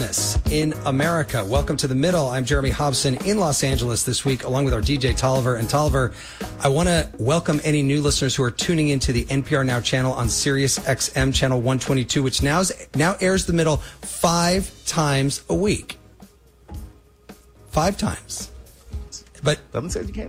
homelessness in America. Welcome to The Middle. I'm Jeremy Hobson in Los Angeles this week, along with our DJ Tolliver. And Tolliver, I want to welcome any new listeners who are tuning into the NPR Now channel on Sirius XM channel 122, which now airs The Middle 5 times a week. 5 times. But Doesn't say you can't,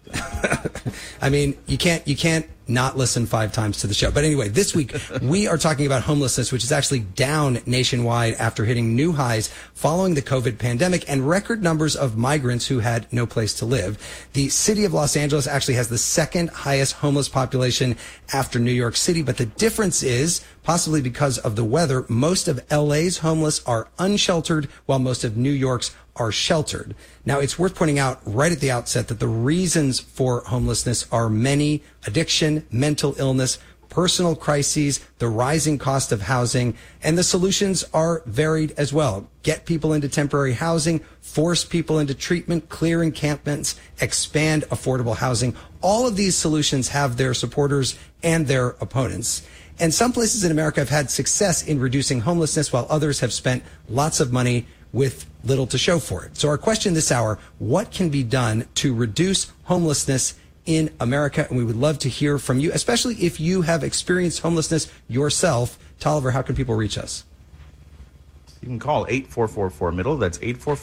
I mean, you can't not listen 5 times to the show. But anyway, this week we are talking about homelessness, which is actually down nationwide after hitting new highs following the COVID pandemic and record numbers of migrants who had no place to live. The city of Los Angeles actually has the second highest homeless population after New York City. But the difference is, possibly because of the weather, most of LA's homeless are unsheltered, while most of New York's are sheltered. Now, it's worth pointing out right at the outset that the reasons for homelessness are many: addiction, mental illness, personal crises, the rising cost of housing, and the solutions are varied as well. Get people into temporary housing, force people into treatment, clear encampments, expand affordable housing. All of these solutions have their supporters and their opponents. And some places in America have had success in reducing homelessness, while others have spent lots of money with little to show for it. So our question this hour: what can be done to reduce homelessness in America? And we would love to hear from you, especially if you have experienced homelessness yourself. Tolliver, how can people reach us? You can call 8444-MIDDLE. That's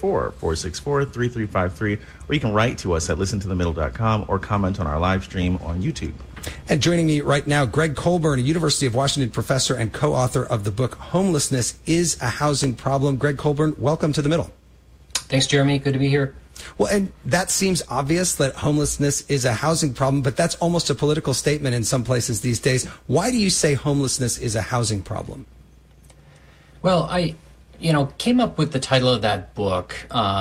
844-464-3353. Or you can write to us at listentothemiddle.com or comment on our live stream on YouTube. And joining me right now, Greg Colburn, a University of Washington professor and co-author of the book Homelessness is a Housing Problem. Greg Colburn, welcome to The Middle. Thanks, Jeremy. Good to be here. Well, and that seems obvious, that homelessness is a housing problem, but that's almost a political statement in some places these days. Why do you say homelessness is a housing problem? Well, I came up with the title of that book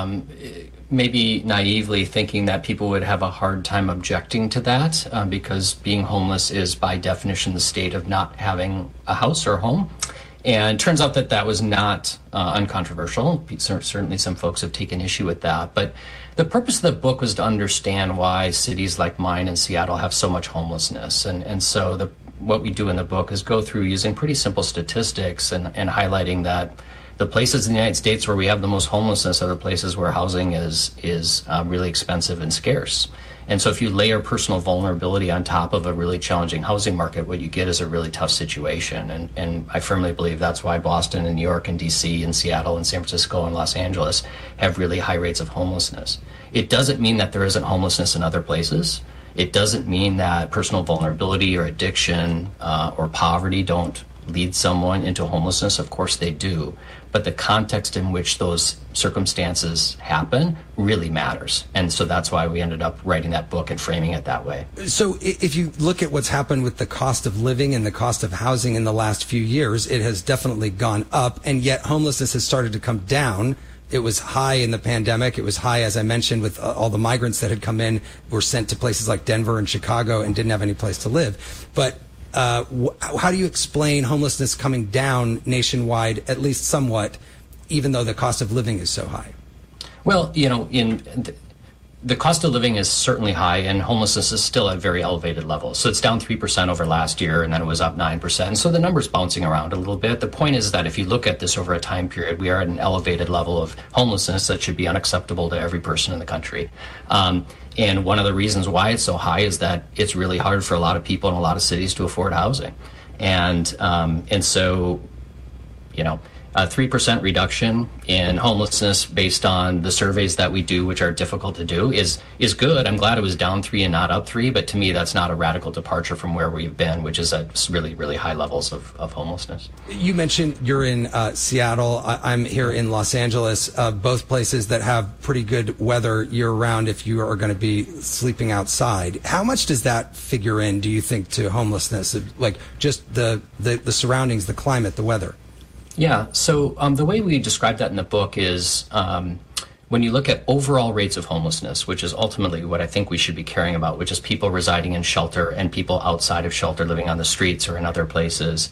maybe naively thinking that people would have a hard time objecting to that because being homeless is by definition the state of not having a house or a home. And it turns out that that was not uncontroversial. Certainly some folks have taken issue with that. But the purpose of the book was to understand why cities like mine in Seattle have so much homelessness. And so what we do in the book is go through using pretty simple statistics and highlighting that the places in the United States where we have the most homelessness are the places where housing is really expensive and scarce. And so if you layer personal vulnerability on top of a really challenging housing market, what you get is a really tough situation. And I firmly believe that's why Boston and New York and DC and Seattle and San Francisco and Los Angeles have really high rates of homelessness. It doesn't mean that there isn't homelessness in other places. It doesn't mean that personal vulnerability or addiction or poverty don't lead someone into homelessness. Of course they do. But the context in which those circumstances happen really matters. And so that's why we ended up writing that book and framing it that way. So if you look at what's happened with the cost of living and the cost of housing in the last few years, it has definitely gone up, and yet homelessness has started to come down. It was high in the pandemic. It was high, as I mentioned, with all the migrants that had come in, were sent to places like Denver and Chicago and didn't have any place to live. But how do you explain homelessness coming down nationwide, at least somewhat, even though the cost of living is so high? Well, the cost of living is certainly high, and homelessness is still at very elevated levels. So it's down 3% over last year, and then it was up 9%. So the number's bouncing around a little bit. The point is that if you look at this over a time period, we are at an elevated level of homelessness that should be unacceptable to every person in the country. And one of the reasons why it's so high is that it's really hard for a lot of people in a lot of cities to afford housing. And so, a 3% reduction in homelessness based on the surveys that we do, which are difficult to do, is good. I'm glad it was down 3 and not up 3, but to me, that's not a radical departure from where we've been, which is at really, really high levels of homelessness. You mentioned you're in Seattle. I'm here in Los Angeles, both places that have pretty good weather year-round if you are going to be sleeping outside. How much does that figure in, do you think, to homelessness? Like just the surroundings, the climate, the weather? Yeah, so the way we describe that in the book is when you look at overall rates of homelessness, which is ultimately what I think we should be caring about, which is people residing in shelter and people outside of shelter living on the streets or in other places,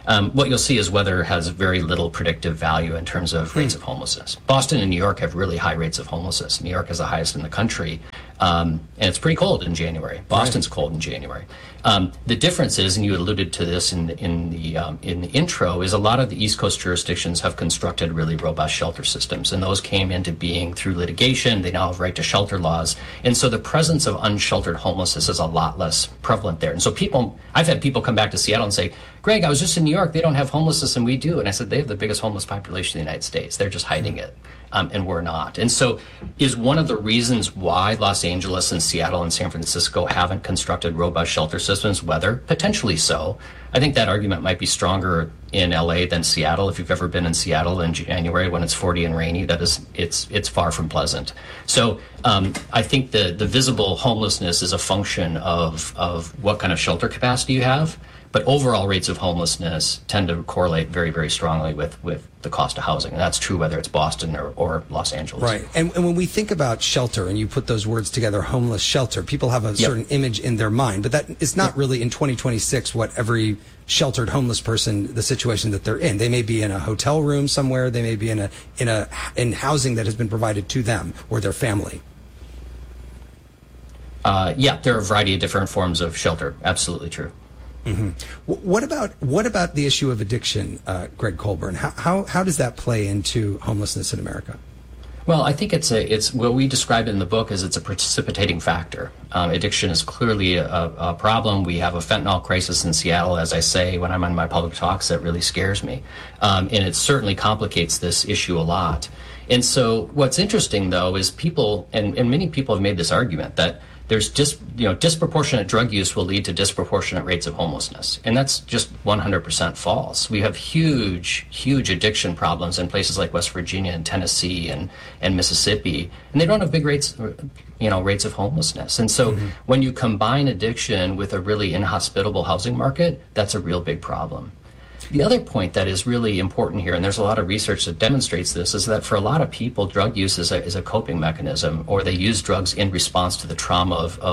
what you'll see is weather has very little predictive value in terms of rates of homelessness. Boston and New York have really high rates of homelessness. New York is the highest in the country, and it's pretty cold in January. Boston's cold in January. The difference is, and you alluded to this in the intro, is a lot of the East Coast jurisdictions have constructed really robust shelter systems, and those came into being through litigation. They now have right to shelter laws, and so the presence of unsheltered homelessness is a lot less prevalent there. And so I've had people come back to Seattle and say, Greg, I was just in New York. They don't have homelessness, and we do. And I said, they have the biggest homeless population in the United States. They're just hiding it, and we're not. And so is one of the reasons why Los Angeles and Seattle and San Francisco haven't constructed robust shelter systems weather? Potentially so. I think that argument might be stronger in LA than Seattle. If you've ever been in Seattle in January when it's 40 and rainy, it's far from pleasant. So I think the visible homelessness is a function of what kind of shelter capacity you have. But overall rates of homelessness tend to correlate very, very strongly with the cost of housing. And that's true whether it's Boston or Los Angeles. Right. And when we think about shelter and you put those words together, homeless shelter, people have a certain image in their mind. But that is not really in 2026 what every sheltered homeless person, the situation that they're in. They may be in a hotel room somewhere. They may be in housing that has been provided to them or their family. There are a variety of different forms of shelter. Absolutely true. Mm-hmm. What about the issue of addiction, Greg Colburn? How does that play into homelessness in America? Well, I think it's what we describe in the book is it's a precipitating factor. Addiction is clearly a problem. We have a fentanyl crisis in Seattle, as I say when I'm on my public talks. That really scares me, and it certainly complicates this issue a lot. And so, what's interesting though is people, and many people have made this argument that there's disproportionate drug use will lead to disproportionate rates of homelessness. And that's just 100% false. We have huge addiction problems in places like West Virginia and Tennessee and Mississippi, and they don't have big rates of homelessness. And so when you combine addiction with a really inhospitable housing market, that's a real big problem. The other point that is really important here, and there's a lot of research that demonstrates this, is that for a lot of people, drug use is a coping mechanism, or they use drugs in response to the trauma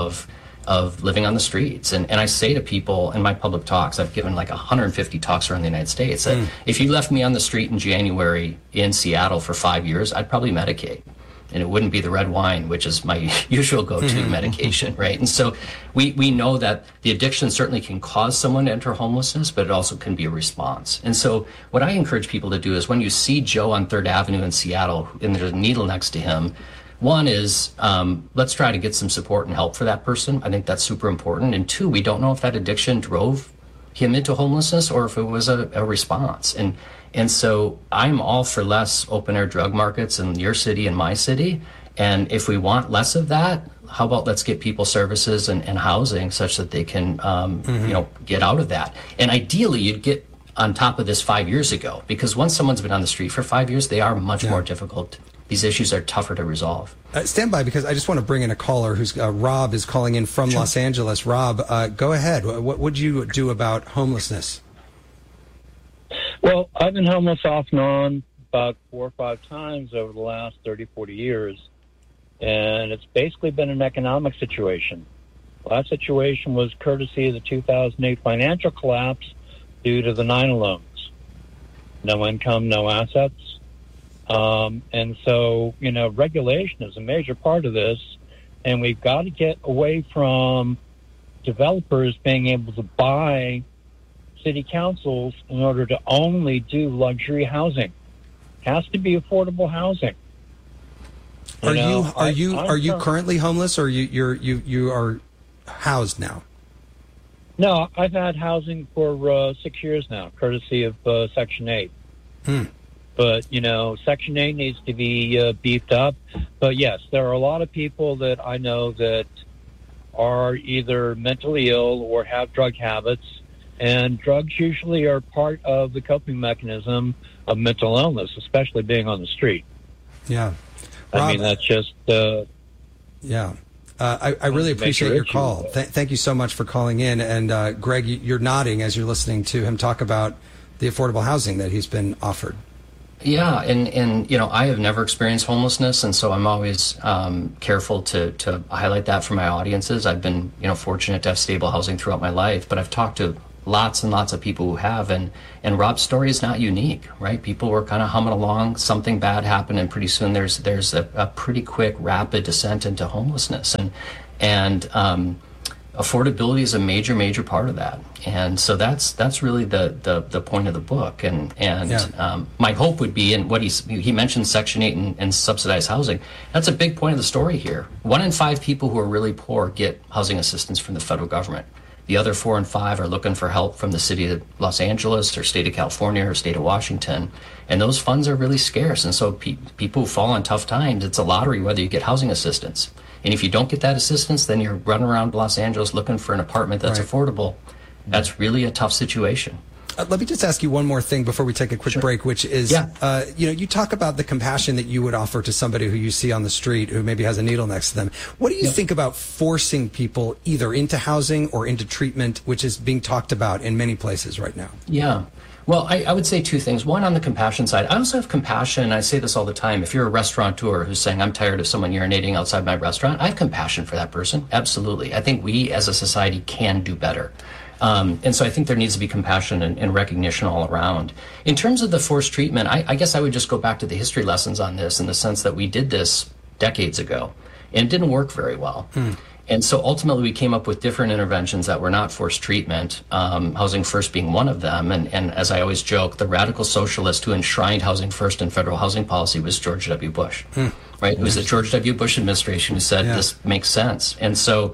of living on the streets. And I say to people in my public talks, I've given like 150 talks around the United States, that if you left me on the street in January in Seattle for 5 years, I'd probably medicate. And it wouldn't be the red wine, which is my usual go-to medication, right? And so we know that the addiction certainly can cause someone to enter homelessness, but it also can be a response. And so what I encourage people to do is when you see Joe on 3rd Avenue in Seattle and there's a needle next to him, one is let's try to get some support and help for that person. I think that's super important. And two, we don't know if that addiction drove him into homelessness or if it was a response. And so I'm all for less open-air drug markets in your city and my city. And if we want less of that, how about let's get people services and housing such that they can, get out of that. And ideally, you'd get on top of this 5 years ago, because once someone's been on the street for 5 years, they are much more difficult. These issues are tougher to resolve. Stand by, because I just want to bring in a caller who's Rob is calling in from Los Angeles. Rob, go ahead. What would you do about homelessness? Well, I've been homeless off and on about 4 or 5 times over the last 30, 40 years, and it's basically been an economic situation. Well, that situation was courtesy of the 2008 financial collapse due to the 9 loans. No income, no assets. And so, regulation is a major part of this, and we've got to get away from developers being able to buy city councils in order to only do luxury housing. It has to be affordable housing. Are you currently homeless, or you are housed now? No, I've had housing for 6 years now, courtesy of Section 8. But Section 8 needs to be beefed up. But yes, there are a lot of people that I know that are either mentally ill or have drug habits. And drugs usually are part of the coping mechanism of mental illness, especially being on the street. Yeah. Rob, I mean, that's just... I really appreciate your call. Thank you so much for calling in. And Greg, you're nodding as you're listening to him talk about the affordable housing that he's been offered. Yeah, and I have never experienced homelessness, and so I'm always careful to highlight that for my audiences. I've been fortunate to have stable housing throughout my life, but I've talked to lots and lots of people who have, and Rob's story is not unique, right? People were kind of humming along, something bad happened, and pretty soon there's a pretty quick, rapid descent into homelessness, and affordability is a major part of that. And so that's really the point of the book. And my hope would be, and what he mentioned Section 8 and subsidized housing, that's a big point of the story here. 1 in 5 people who are really poor get housing assistance from the federal government. The other 4 in 5 are looking for help from the city of Los Angeles or state of California or state of Washington. And those funds are really scarce. And so people who fall on tough times, it's a lottery whether you get housing assistance. And if you don't get that assistance, then you're running around Los Angeles looking for an apartment that's affordable. That's really a tough situation. Let me just ask you one more thing before we take a quick break, which is, you talk about the compassion that you would offer to somebody who you see on the street who maybe has a needle next to them. What do you think about forcing people either into housing or into treatment, which is being talked about in many places right now? Yeah. Well, I would say 2 things. One, on the compassion side, I also have compassion. I say this all the time. If you're a restaurateur who's saying, I'm tired of someone urinating outside my restaurant, I have compassion for that person. Absolutely. I think we as a society can do better. And so I think there needs to be compassion and recognition all around. In terms of the forced treatment, I guess I would just go back to the history lessons on this, in the sense that we did this decades ago, and it didn't work very well. And so ultimately we came up with different interventions that were not forced treatment, Housing First being one of them. And as I always joke, the radical socialist who enshrined Housing First in federal housing policy was George W. Bush, right? It was the George W. Bush administration who said this makes sense. And so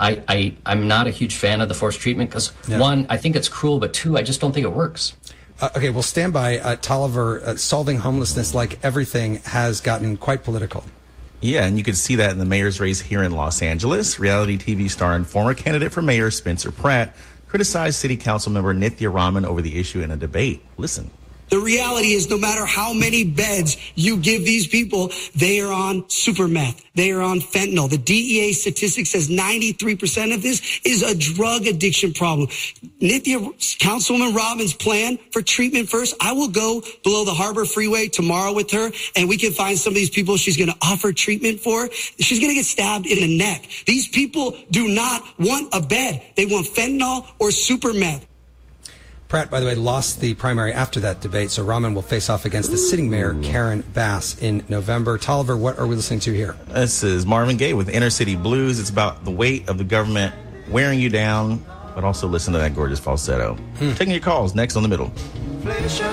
I'm not a huge fan of the forced treatment because, 1, I think it's cruel, but 2, I just don't think it works. Okay, well, stand by. Tolliver, solving homelessness, like everything, has gotten quite political. Yeah, and you can see that in the mayor's race here in Los Angeles. Reality TV star and former candidate for mayor Spencer Pratt criticized city council member Nithya Raman over the issue in a debate. Listen. The reality is, no matter how many beds you give these people, they are on super meth. They are on fentanyl. The DEA statistic says 93% of this is a drug addiction problem. Nithya, Councilwoman Robbins' plan for treatment first, I will go below the Harbor Freeway tomorrow with her, and we can find some of these people she's going to offer treatment for. She's going to get stabbed in the neck. These people do not want a bed. They want fentanyl or super meth. Pratt, by the way, lost the primary after that debate, so Raman will face off against the sitting mayor, Karen Bass, in November. Tolliver, what are we listening to here? This is Marvin Gaye with Inner City Blues. It's about the weight of the government wearing you down, but also listen to that gorgeous falsetto. Taking your calls next on The Middle.